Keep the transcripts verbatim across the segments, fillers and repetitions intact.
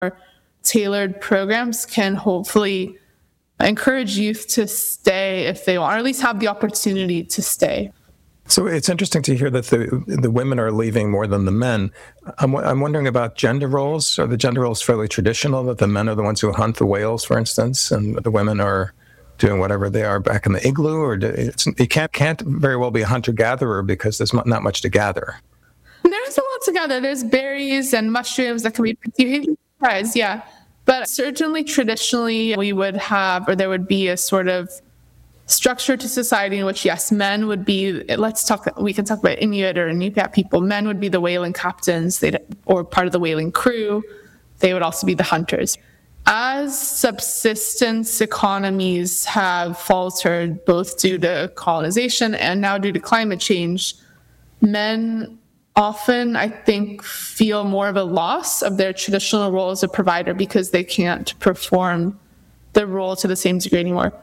tailored programs can hopefully encourage youth to stay if they want, or at least have the opportunity to stay. So it's interesting to hear that the the women are leaving more than the men. I'm, I'm wondering about gender roles. Are the gender roles fairly traditional, that the men are the ones who hunt the whales, for instance, and the women are doing whatever they are back in the igloo? Or do, it's, it can't, can't very well be a hunter-gatherer because there's not much to gather. There's a lot to gather. There's berries and mushrooms that can be pretty surprised, yeah. But certainly traditionally we would have, or there would be a sort of structure to society in which, yes, men would be, let's talk, we can talk about Inuit or Inupiat people. Men would be the whaling captains, they'd, or part of the whaling crew. They would also be the hunters. As subsistence economies have faltered, both due to colonization and now due to climate change, men often, I think, feel more of a loss of their traditional role as a provider because they can't perform the role to the same degree anymore.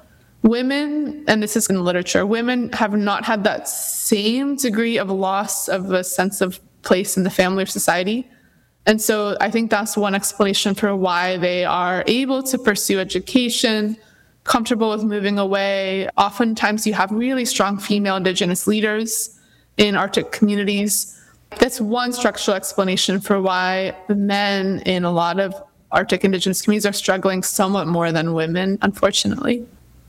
Women, and this is in literature, women have not had that same degree of loss of a sense of place in the family or society. And so I think that's one explanation for why they are able to pursue education, comfortable with moving away. Oftentimes you have really strong female Indigenous leaders in Arctic communities. That's one structural explanation for why the men in a lot of Arctic Indigenous communities are struggling somewhat more than women, unfortunately.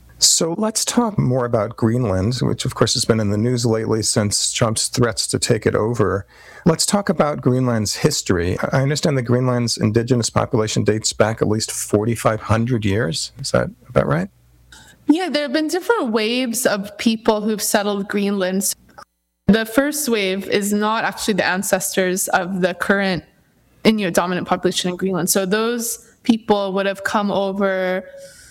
So let's talk more about Greenland, which of course has been in the news lately since Trump's threats to take it over. Let's talk about Greenland's history. I understand that Greenland's indigenous population dates back at least forty-five hundred years. Is that about right? Yeah, there have been different waves of people who've settled Greenland. The first wave is not actually the ancestors of the current Inuit dominant population in Greenland. So those people would have come over.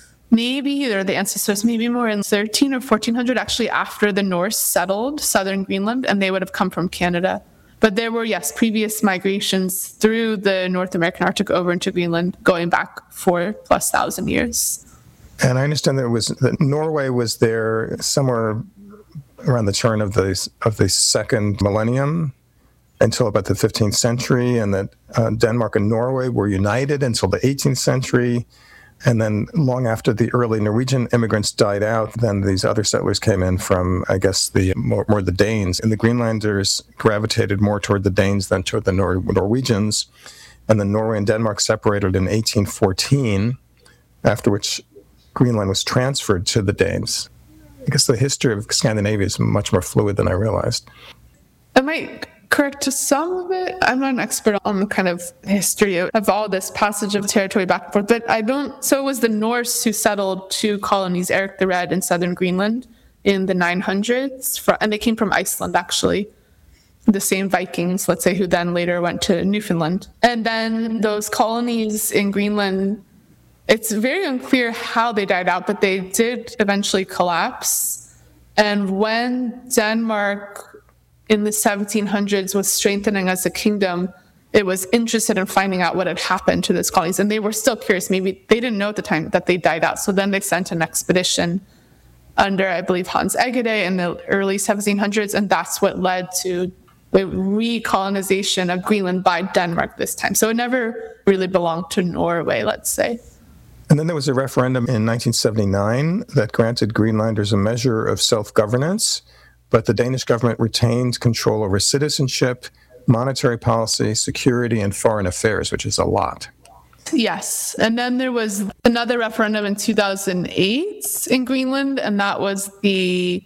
Maybe they're the ancestors, maybe more in thirteen or fourteen hundred, actually after the Norse settled southern Greenland, and they would have come from Canada. But there were, yes, previous migrations through the North American Arctic over into Greenland going back four plus thousand years. And I understand that it was that Norway was there somewhere around the turn of the of the second millennium until about the fifteenth century, and that uh, Denmark and Norway were united until the eighteenth century. And then long after the early Norwegian immigrants died out, then these other settlers came in from, I guess, the more, more the Danes. And the Greenlanders gravitated more toward the Danes than toward the Nor- Norwegians. And then Norway and Denmark separated in eighteen fourteen, after which Greenland was transferred to the Danes. I guess the history of Scandinavia is much more fluid than I realized. Am I correct to some of it? I'm not an expert on the kind of history of all this passage of territory back and forth, but I don't. So it was the Norse who settled two colonies, Eric the Red in southern Greenland in the nine hundreds, and they came from Iceland, actually. The same Vikings, let's say, who then later went to Newfoundland. And then those colonies in Greenland, it's very unclear how they died out, but they did eventually collapse. And when Denmark in the seventeen hundreds was strengthening as a kingdom, it was interested in finding out what had happened to those colonies. And they were still curious. Maybe they didn't know at the time that they died out. So then they sent an expedition under, I believe, Hans Egede in the early seventeen hundreds. And that's what led to the recolonization of Greenland by Denmark this time. So it never really belonged to Norway, let's say. And then there was a referendum in nineteen seventy-nine that granted Greenlanders a measure of self-governance, but the Danish government retained control over citizenship, monetary policy, security, and foreign affairs, which is a lot. Yes. And then there was another referendum in two thousand eight in Greenland, and that was the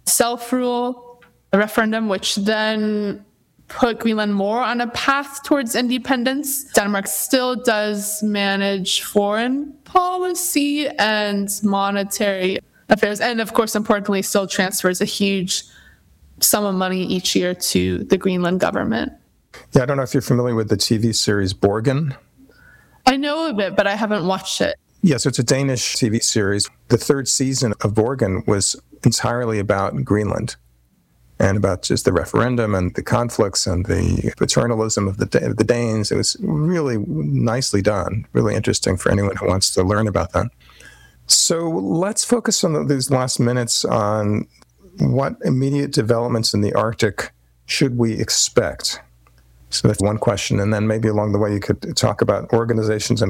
self-rule referendum, which then put Greenland more on a path towards independence. Denmark still does manage foreign policy and monetary affairs, and of course, importantly, still transfers a huge sum of money each year to the Greenland government. Yeah, I don't know if you're familiar with the T V series Borgen. I know of it, but I haven't watched it. Yeah, so it's a Danish T V series. The third season of Borgen was entirely about Greenland and about just the referendum and the conflicts and the paternalism of the, the Danes. It was really nicely done, really interesting for anyone who wants to learn about that. So let's focus on these last minutes on what immediate developments in the Arctic should we expect? So that's one question. And then maybe along the way you could talk about organizations and